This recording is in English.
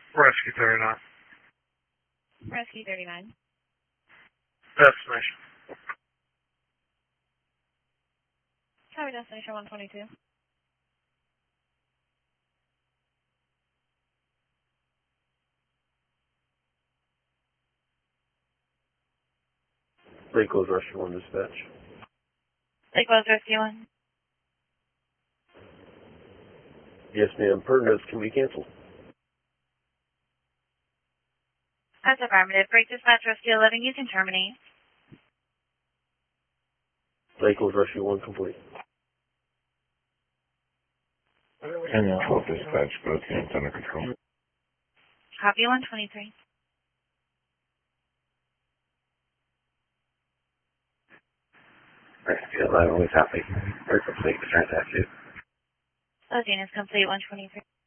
Rescue 39. Rescue 39. Destination. Tower destination 122. Lake Rose Rescue 1 dispatch. Lake Rose Rescue 1. Yes, ma'am. Permits can be canceled. That's affirmative. Break dispatch Rescue 11. You can terminate. Lake Rose Rescue 1 complete. And 12 dispatch, both units under control. Copy 123. Rescue 11, we copy. We're complete. Transaction. Those units complete 123.